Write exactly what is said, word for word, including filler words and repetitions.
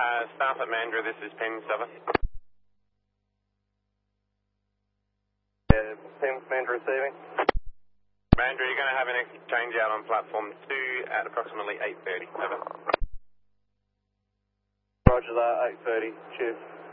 Uh, staff at Mandurah, this is Pen seven. Yeah, Pen Mandurah receiving. Mandurah, you're going to have an exit change out on platform two at approximately eight thirty. Over. Roger that, eight thirty. Cheers.